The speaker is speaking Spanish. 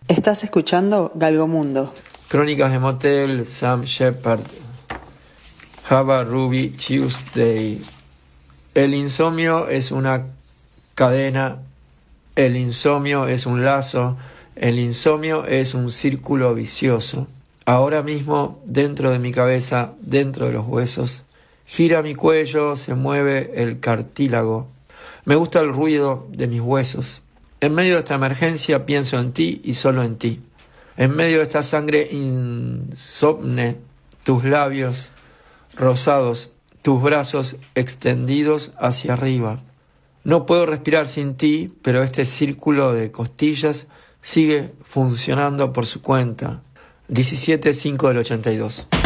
Estás escuchando Galgomundo. Crónicas de Motel, Sam Shepard. Have a Ruby Tuesday. El insomnio es una cadena. El insomnio es un lazo. El insomnio es un círculo vicioso. Ahora mismo, dentro de mi cabeza, dentro de los huesos, gira mi cuello, se mueve el cartílago. Me gusta el ruido de mis huesos. En medio de esta emergencia pienso en ti y solo en ti. En medio de esta sangre insomne, tus labios rosados, tus brazos extendidos hacia arriba. No puedo respirar sin ti, pero este círculo de costillas sigue funcionando por su cuenta. 17-5 del 82.